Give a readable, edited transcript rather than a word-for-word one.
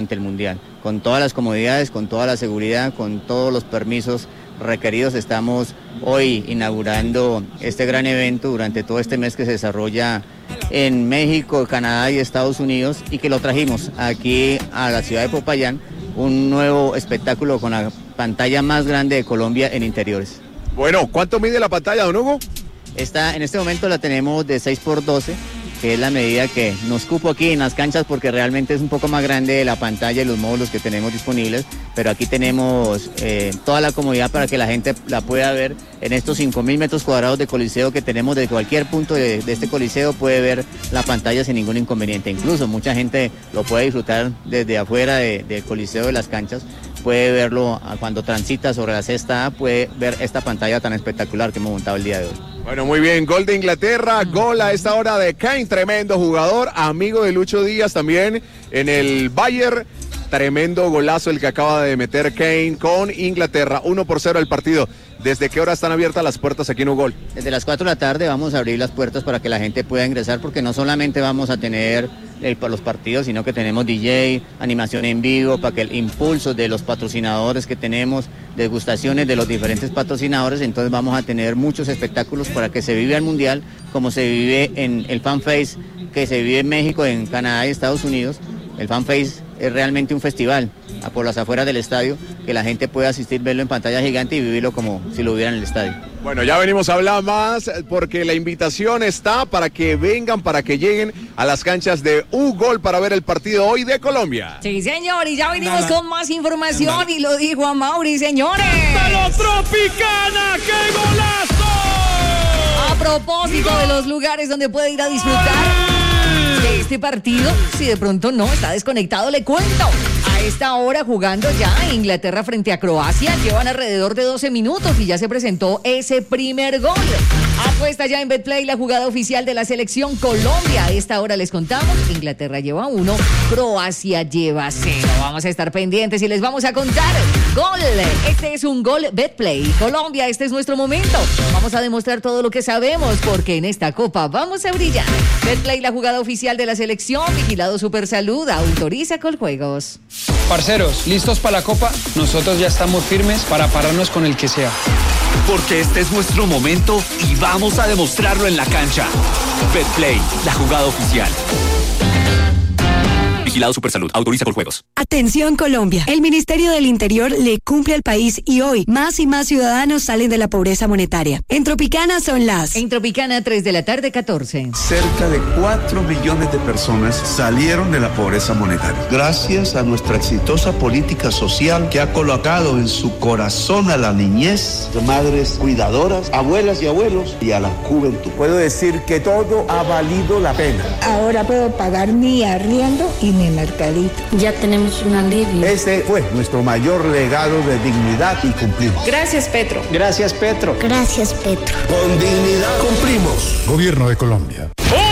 el Mundial, con todas las comodidades, con toda la seguridad, con todos los permisos requeridos. Estamos hoy inaugurando este gran evento durante todo este mes que se desarrolla en México, Canadá y Estados Unidos, y que lo trajimos aquí a la ciudad de Popayán, un nuevo espectáculo con la pantalla más grande de Colombia en interiores. Bueno, ¿cuánto mide la pantalla, don Hugo? En este momento la tenemos de 6x12, que es la medida que nos cupo aquí en las canchas, porque realmente es un poco más grande la pantalla y los módulos que tenemos disponibles, pero aquí tenemos toda la comodidad para que la gente la pueda ver en estos 5.000 metros cuadrados de coliseo que tenemos. De cualquier punto de este coliseo puede ver la pantalla sin ningún inconveniente. Incluso mucha gente lo puede disfrutar desde afuera del coliseo de las canchas, puede verlo cuando transita sobre la cesta A, puede ver esta pantalla tan espectacular que hemos montado el día de hoy. Bueno, muy bien, gol de Inglaterra, gol a esta hora de Kane, tremendo jugador, amigo de Lucho Díaz también en el Bayern, tremendo golazo el que acaba de meter Kane con Inglaterra, 1-0 el partido. ¿Desde qué hora están abiertas las puertas aquí en Ugol? Desde las 4 de la tarde vamos a abrir las puertas para que la gente pueda ingresar, porque no solamente vamos a tener los partidos, sino que tenemos DJ, animación en vivo, para que el impulso de los patrocinadores que tenemos, degustaciones de los diferentes patrocinadores. Entonces vamos a tener muchos espectáculos para que se viva el Mundial, como se vive en el Fan Face, que se vive en México, en Canadá y Estados Unidos. El Fan Face es realmente un festival por las afueras del estadio, que la gente puede asistir, verlo en pantalla gigante y vivirlo como si lo hubiera en el estadio. Bueno, ya venimos a hablar más, porque la invitación está para que vengan, para que lleguen a las canchas de Ugol para ver el partido hoy de Colombia. Sí, señor, y ya venimos con más información, y lo dijo Amaury, señores. ¡Dalo, Tropicana! ¡Qué golazo! A propósito de los lugares donde puede ir a disfrutar de este partido, si de pronto no está desconectado, le cuento. A esta hora jugando ya Inglaterra frente a Croacia, llevan alrededor de 12 minutos y ya se presentó ese primer gol. Apuesta ya en Betplay, la jugada oficial de la selección Colombia. A esta hora les contamos, Inglaterra lleva 1, Croacia lleva 0. Vamos a estar pendientes y les vamos a contar. Gol, este es un gol Betplay. Colombia, este es nuestro momento. Vamos a demostrar todo lo que sabemos, porque en esta copa vamos a brillar. Betplay, la jugada oficial de la selección, vigilado Supersalud, autoriza Coljuegos. Parceros, ¿listos para la copa? Nosotros ya estamos firmes para pararnos con el que sea. Porque este es nuestro momento y vamos a demostrarlo en la cancha. Betplay, la jugada oficial. Vigilado Supersalud, autoriza Coljuegos. Atención Colombia, el Ministerio del Interior le cumple al país y hoy más y más ciudadanos salen de la pobreza monetaria. En Tropicana son las... En Tropicana, 3 de la tarde, 14. Cerca de 4 millones de personas salieron de la pobreza monetaria. Gracias a nuestra exitosa política social que ha colocado en su corazón a la niñez, madres cuidadoras, abuelas y abuelos y a la juventud. Puedo decir que todo ha valido la pena. Ahora puedo pagar mi arriendo y mi mercadito. Ya tenemos un alivio. Ese fue nuestro mayor legado de dignidad y cumplimos. Gracias, Petro. Gracias, Petro. Gracias, Petro. Con dignidad cumplimos. Gobierno de Colombia.